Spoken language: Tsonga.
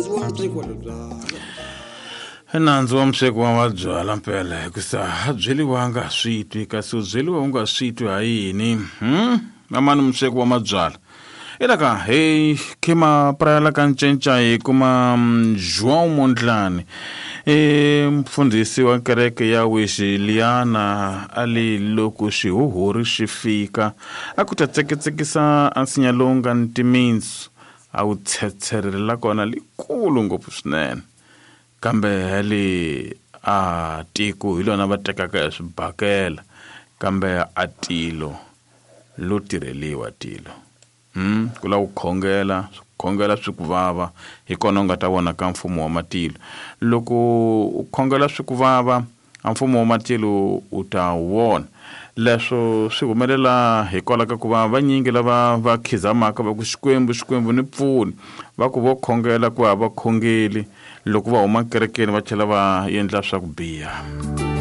nandzu wa msweki wa byala nandzu wa msweki wa byala mpela hikusa byeliwanga switwi kasi byeliwa unga switwi hayini amani msweki wa mabyala ilaka hey kema prayala kancenca hi kuma João Mondlane mfundhisi wa kereke ya Wishi Liana ali loko xihuhuri xi fika a ku ta tseketsekisa ansinya lowu nga ni timitsu a wu tshetserela kona likulu ngopfu swinene kambe hali a tiko hi lona va tekaka hi swibakela kambe a tilo lo tirheliwa tilo ku la ku khongela swi ku vava hi kona u nga ta vona ka mfumo wa matilo loko u khongela swi ku vava mfumo wa matilo u ta wona leswo swi humelela hi kola ka ku va vanyingi lava va khizamaka va ku xikwembu ni pfuni va ku vo khongela ku hava khongeli loko va huma kerekeni va chela va endla swa ku biha